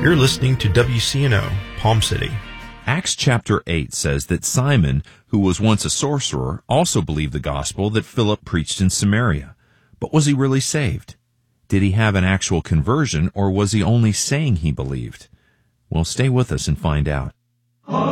You're listening to WCNO, Palm City. Acts chapter 8 says that Simon, who was once a sorcerer, also believed the gospel that Philip preached in Samaria. But was he really saved? Did he have an actual conversion, or was he only saying he believed? Well, stay with us and find out.